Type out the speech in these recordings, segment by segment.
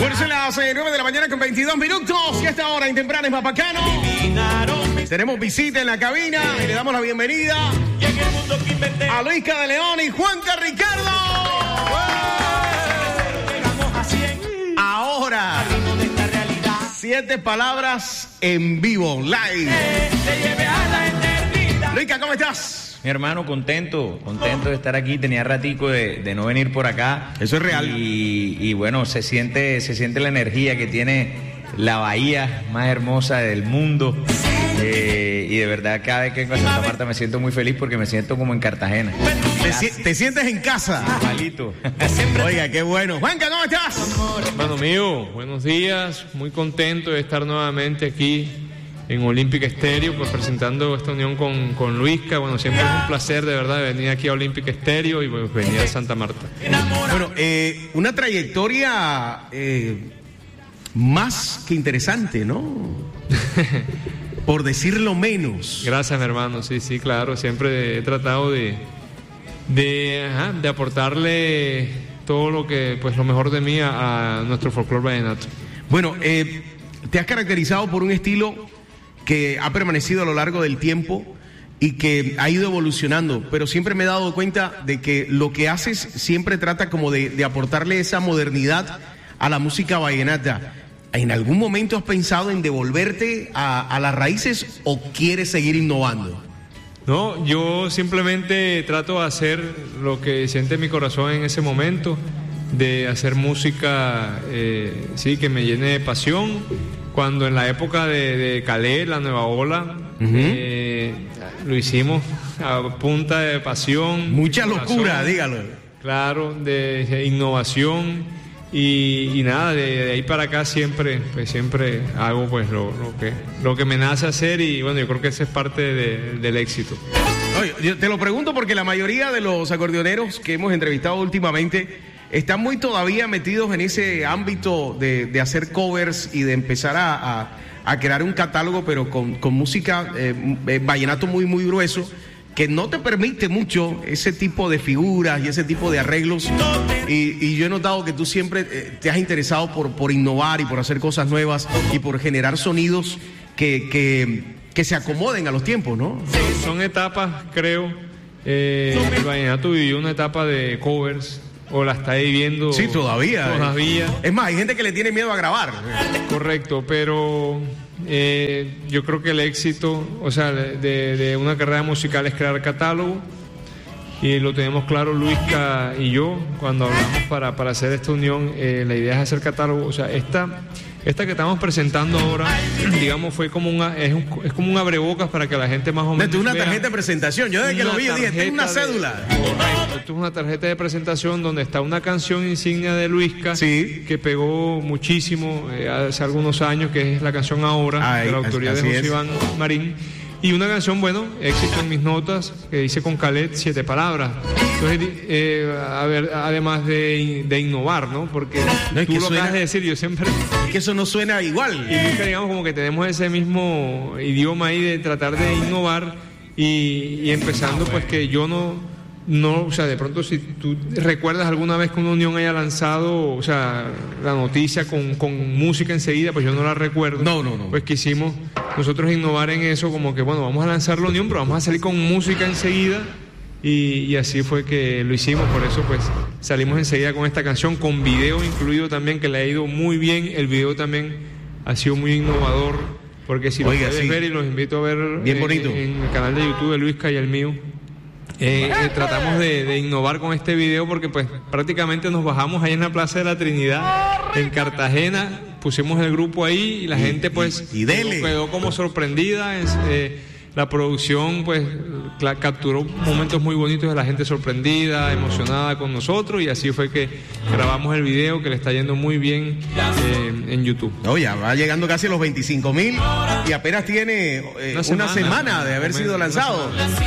Bueno, son las 9 de la mañana con 22 minutos. Y a esta hora en temprano es Mapacano. Tenemos visita en la cabina y le damos la bienvenida a Luisca de León y Juanca Ricardo. Ahora, 7 palabras en vivo, live. Luisca, ¿cómo estás? Mi hermano, contento de estar aquí. Tenía ratico de no venir por acá. Eso es real. Y bueno, se siente la energía que tiene la bahía más hermosa del mundo. Y de verdad, cada vez que vengo a Santa Marta me siento muy feliz porque me siento como en Cartagena. ¿Te sientes en casa? Igualito. Oiga, qué bueno. Juanca, ¿cómo estás? Hermano mío, buenos días. Muy contento de estar nuevamente aquí en Olympic Stereo, pues presentando esta unión con Luisca. Bueno, siempre es un placer de verdad venir aquí a Olympic Stereo y pues, venir a Santa Marta. Bueno, una trayectoria más que interesante, ¿no? Por decirlo menos. Gracias, mi hermano. Sí, claro. Siempre he tratado de aportarle todo lo que, pues, lo mejor de mí a nuestro folclore vallenato. Bueno, te has caracterizado por un estilo que ha permanecido a lo largo del tiempo y que ha ido evolucionando, pero siempre me he dado cuenta de que lo que haces siempre trata como de aportarle esa modernidad a la música vallenata. ¿En algún momento has pensado en devolverte a las raíces o quieres seguir innovando? No, yo simplemente trato de hacer lo que siente mi corazón en ese momento, de hacer música, que me llene de pasión. Cuando en la época de Calé, la nueva ola, lo hicimos a punta de pasión. Mucha locura, dígalo. Claro, de innovación. Y nada, de ahí para acá siempre hago pues lo que me nace hacer y bueno, yo creo que esa es parte del éxito. Oye, yo te lo pregunto porque la mayoría de los acordeoneros que hemos entrevistado últimamente están muy todavía metidos en ese ámbito de hacer covers y de empezar a crear un catálogo, pero con música vallenato muy, muy grueso, que no te permite mucho ese tipo de figuras y ese tipo de arreglos. Y yo he notado que tú siempre te has interesado por innovar y por hacer cosas nuevas y por generar sonidos que se acomoden a los tiempos, ¿no? Son etapas, creo. El vallenato vivió una etapa de covers, o la está viviendo. Sí, todavía. Es más, hay gente que le tiene miedo a grabar. Correcto, pero yo creo que el éxito, o sea, de una carrera musical es crear catálogo, y lo tenemos claro Luisca y yo cuando hablamos para hacer esta unión. La idea es hacer catálogo. O sea, esta que estamos presentando ahora, digamos, fue como es como un abrebocas para que la gente más o menos. Esto es una tarjeta de presentación. Yo desde que lo vi dije, esta es una cédula. Correcto, esto es una tarjeta de presentación donde está una canción insignia de Luisca, sí, que pegó muchísimo hace algunos años, que es la canción Ahora, de la autoría de José Iván Marín. Y una canción, bueno, éxito en mis notas, que dice con Calet 7 palabras. Entonces, además de innovar, ¿no? Porque no, tú lo acabas de decir, yo siempre... Es que eso no suena igual. Y nunca, digamos, como que tenemos ese mismo idioma ahí de tratar de innovar y empezando, pues, que yo no, o sea, de pronto si tú recuerdas alguna vez que una unión haya lanzado, o sea, la noticia con música enseguida, pues yo no la recuerdo. No. Pues quisimos nosotros innovar en eso, como que bueno, vamos a lanzar la unión, pero vamos a salir con música enseguida, y así fue que lo hicimos. Por eso pues salimos enseguida con esta canción, con video incluido también, que le ha ido muy bien. El video también ha sido muy innovador, porque si lo puedes ver, y los invito a ver bien bonito en el canal de YouTube de Luisca y el mío. Tratamos de innovar con este video, porque pues prácticamente nos bajamos ahí en la Plaza de la Trinidad en Cartagena, pusimos el grupo ahí y la gente pues quedó como sorprendida. La producción pues capturó momentos muy bonitos de la gente sorprendida, emocionada con nosotros, y así fue que grabamos el video, que le está yendo muy bien en YouTube. No, ya va llegando casi a los 25,000 y apenas tiene una semana de haber sido lanzado.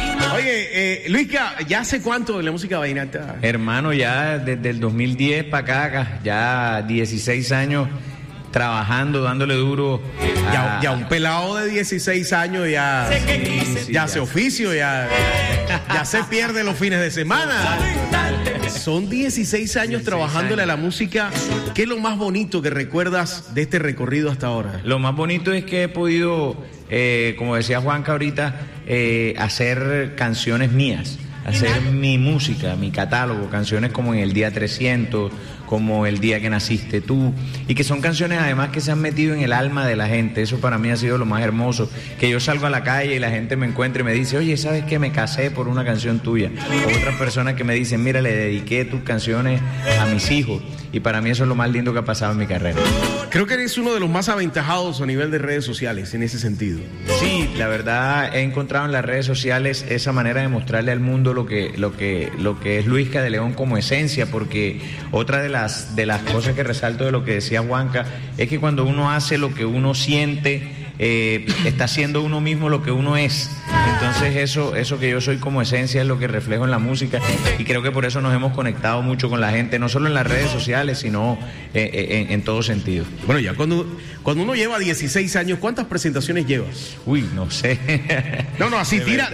Oye, Luisca, ¿ya hace cuánto de la música vallenata? Hermano, ya desde el 2010 para acá, ya 16 años trabajando, dándole duro. Ya un pelado de 16 años ya hace oficio, ya se pierde los fines de semana. Son 16 años trabajándole a la música. ¿Qué es lo más bonito que recuerdas de este recorrido hasta ahora? Lo más bonito es que he podido, como decía Juanca ahorita, hacer canciones mías, hacer mi música, mi catálogo, canciones como En el Día 300, como El Día que Naciste Tú, y que son canciones además que se han metido en el alma de la gente. Eso para mí ha sido lo más hermoso, que yo salgo a la calle y la gente me encuentra y me dice, oye, ¿sabes qué? Me casé por una canción tuya. O otras personas que me dicen, mira, le dediqué tus canciones a mis hijos, y para mí eso es lo más lindo que ha pasado en mi carrera. Creo que eres uno de los más aventajados a nivel de redes sociales en ese sentido. Sí, la verdad he encontrado en las redes sociales esa manera de mostrarle al mundo lo que es Luisca de León como esencia, porque otra de las cosas que resalto de lo que decía Juanca es que cuando uno hace lo que uno siente, está haciendo uno mismo lo que uno es. Entonces eso que yo soy como esencia es lo que reflejo en la música, y creo que por eso nos hemos conectado mucho con la gente, no solo en las redes sociales, sino en todo sentido. Bueno, ya cuando uno lleva 16 años, ¿cuántas presentaciones llevas? Uy, no sé. No, así tira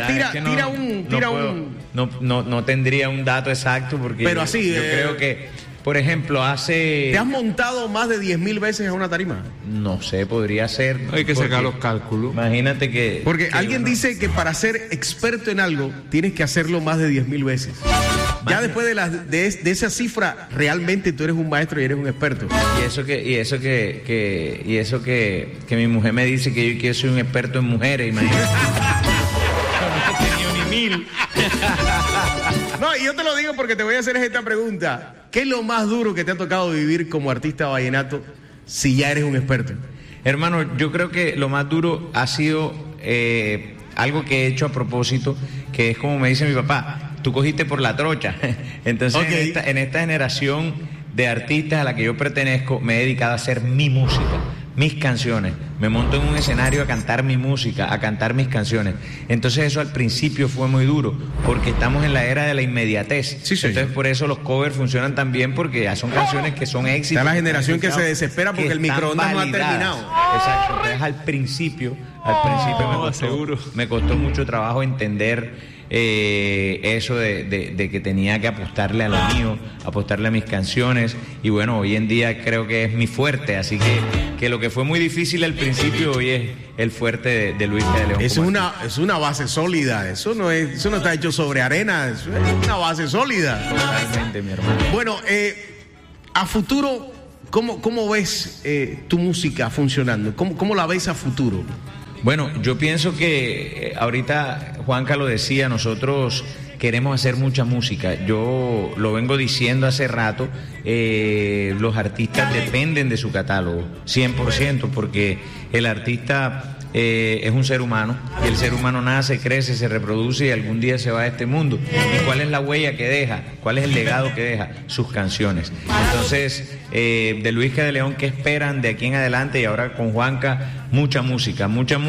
no tendría un dato exacto, porque pero así, yo creo que, por ejemplo, ¿te has montado más de 10,000 veces en una tarima? No sé, podría ser. Hay que sacar los cálculos. Imagínate que... Porque alguien dice que para ser experto en algo tienes que hacerlo más de 10,000 veces. Ya después de esa cifra, realmente tú eres un maestro y eres un experto. Y eso que mi mujer me dice que yo soy un experto en mujeres, imagínate. No he tenido ni 1,000. No, y yo te lo digo porque te voy a hacer esta pregunta. ¿Qué es lo más duro que te ha tocado vivir como artista vallenato si ya eres un experto? Hermano, yo creo que lo más duro ha sido algo que he hecho a propósito, que es como me dice mi papá, tú cogiste por la trocha. Entonces, okay, en esta generación de artistas a la que yo pertenezco, me he dedicado a hacer mi música, mis canciones. Me monto en un escenario a cantar mi música, a cantar mis canciones. Entonces eso al principio fue muy duro, porque estamos en la era de la inmediatez. Sí, entonces por eso los covers funcionan tan bien, porque ya son canciones que son éxitos. Está la generación que se desespera porque el microondas no ha terminado. Exacto. Entonces al principio me costó mucho trabajo entender eso de que tenía que apostarle a lo mío, apostarle a mis canciones, y bueno, hoy en día creo que es mi fuerte, así que lo que fue muy difícil al principio hoy es el fuerte de Luisca de León. Es una base sólida, eso no está hecho sobre arena, eso es una base sólida. Totalmente, mi hermano. Bueno, a futuro, ¿cómo ves tu música funcionando? ¿Cómo la ves a futuro? Bueno, yo pienso que ahorita Juanca lo decía, nosotros queremos hacer mucha música. Yo lo vengo diciendo hace rato, los artistas dependen de su catálogo, 100%, porque el artista es un ser humano, y el ser humano nace, crece, se reproduce y algún día se va de este mundo. ¿Y cuál es la huella que deja? ¿Cuál es el legado que deja? Sus canciones. Entonces, de Luisca de León, ¿qué esperan de aquí en adelante? Y ahora con Juanca, mucha música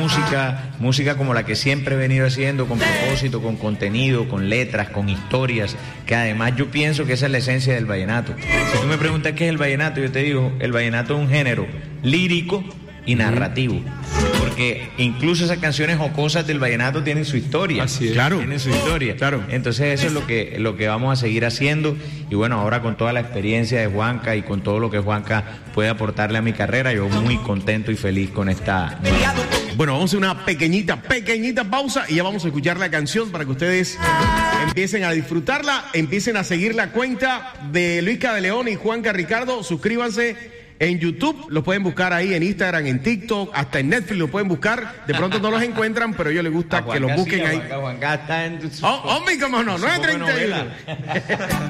como la que siempre he venido haciendo, con propósito, con contenido, con letras, con historias, que además yo pienso que esa es la esencia del vallenato. Si tú me preguntas qué es el vallenato, yo te digo, el vallenato es un género lírico y narrativo, porque incluso esas canciones jocosas del vallenato tienen su historia. Así es. Claro. Tienen su historia. Claro. Entonces eso es lo que vamos a seguir haciendo, y bueno, ahora con toda la experiencia de Juanca y con todo lo que Juanca puede aportarle a mi carrera, yo muy contento y feliz con esta. Bueno, vamos a hacer una pequeñita pausa y ya vamos a escuchar la canción para que ustedes empiecen a disfrutarla, empiecen a seguir la cuenta de Luisca de León y Juanca Ricardo. Suscríbanse en YouTube, los pueden buscar ahí en Instagram, en TikTok, hasta en Netflix los pueden buscar. De pronto no los encuentran, pero a ellos les gusta que los busquen ahí. Juanca está en... Hombre, cómo no, 9:31.